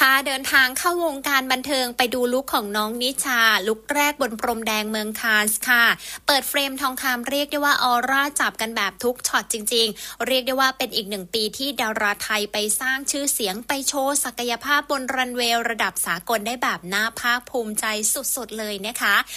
พาเดินทางเข้าวงการบันเทิงไปดูลุคของน้องนิชาลุคแรกบนพรมแดงเมืองคานส์ค่ะเปิดเฟรมทองคำเรียกได้ว่าออร่าจับกันแบบทุกช็อตจริงๆเรียกได้ว่าเป็นอีก1 ปีที่ดาราไทยไปสร้างชื่อเสียงไปโชว์ศักยภาพบนรันเวย์ระดับสากลได้แบบน่าภาคภูมิใจสุดๆเลยนะคะ